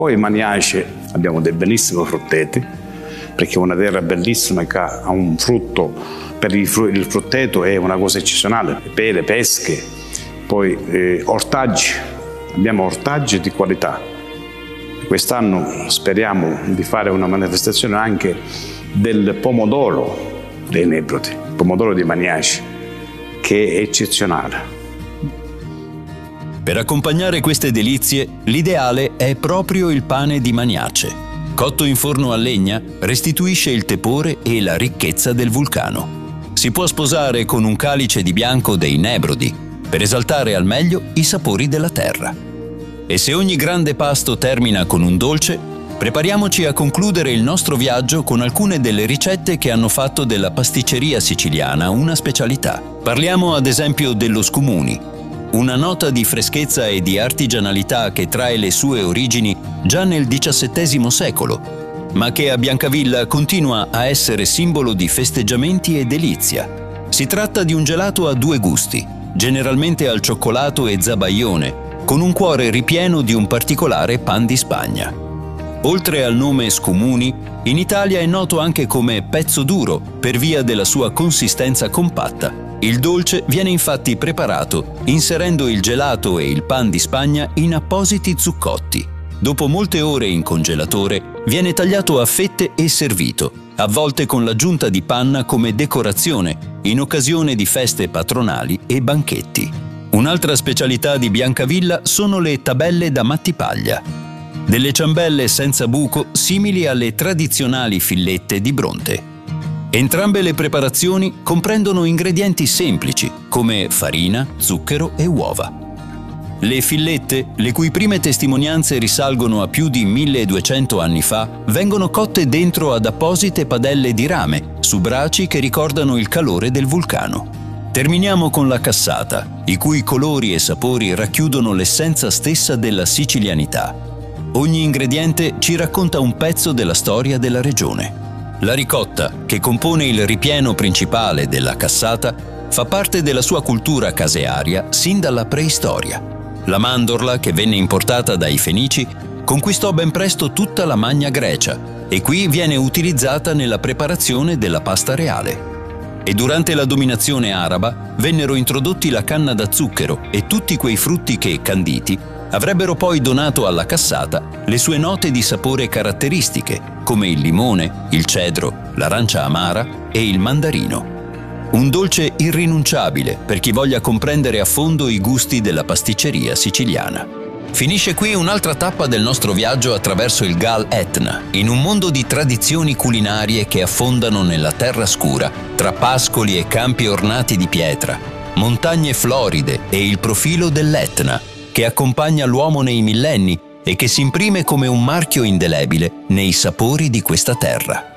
Poi in Maniace abbiamo dei bellissimi frutteti, perché è una terra bellissima che ha un frutto, per il frutteto è una cosa eccezionale, pere, pesche, poi ortaggi, abbiamo ortaggi di qualità. Quest'anno speriamo di fare una manifestazione anche del pomodoro dei Nebrodi, il pomodoro di Maniace, che è eccezionale. Per accompagnare queste delizie, l'ideale è proprio il pane di Maniace. Cotto in forno a legna, restituisce il tepore e la ricchezza del vulcano. Si può sposare con un calice di bianco dei Nebrodi, per esaltare al meglio i sapori della terra. E se ogni grande pasto termina con un dolce, prepariamoci a concludere il nostro viaggio con alcune delle ricette che hanno fatto della pasticceria siciliana una specialità. Parliamo ad esempio dello scumuni, una nota di freschezza e di artigianalità che trae le sue origini già nel XVII secolo, ma che a Biancavilla continua a essere simbolo di festeggiamenti e delizia. Si tratta di un gelato a due gusti, generalmente al cioccolato e zabaione, con un cuore ripieno di un particolare pan di Spagna. Oltre al nome scumuni, in Italia è noto anche come pezzo duro per via della sua consistenza compatta. Il dolce viene infatti preparato inserendo il gelato e il pan di Spagna in appositi zuccotti. Dopo molte ore in congelatore viene tagliato a fette e servito, a volte con l'aggiunta di panna come decorazione in occasione di feste patronali e banchetti. Un'altra specialità di Biancavilla sono le tabelle da mattipaglia, delle ciambelle senza buco simili alle tradizionali fillette di Bronte. Entrambe le preparazioni comprendono ingredienti semplici come farina, zucchero e uova. Le fillette, le cui prime testimonianze risalgono a più di 1200 anni fa, vengono cotte dentro ad apposite padelle di rame, su braci che ricordano il calore del vulcano. Terminiamo con la cassata, i cui colori e sapori racchiudono l'essenza stessa della sicilianità. Ogni ingrediente ci racconta un pezzo della storia della regione. La ricotta, che compone il ripieno principale della cassata, fa parte della sua cultura casearia sin dalla preistoria. La mandorla, che venne importata dai Fenici, conquistò ben presto tutta la Magna Grecia e qui viene utilizzata nella preparazione della pasta reale. E durante la dominazione araba vennero introdotti la canna da zucchero e tutti quei frutti che, canditi, avrebbero poi donato alla cassata le sue note di sapore caratteristiche, come il limone, il cedro, l'arancia amara e il mandarino. Un dolce irrinunciabile per chi voglia comprendere a fondo i gusti della pasticceria siciliana. Finisce qui un'altra tappa del nostro viaggio attraverso il Gal Etna, in un mondo di tradizioni culinarie che affondano nella terra scura, tra pascoli e campi ornati di pietra, montagne floride e il profilo dell'Etna, che accompagna l'uomo nei millenni e che si imprime come un marchio indelebile nei sapori di questa terra.